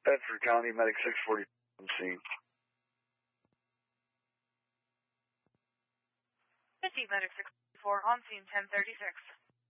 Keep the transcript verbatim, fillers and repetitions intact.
Bedford County, Medic six forty on scene. fifty, Medic six forty-four on scene, ten thirty-six.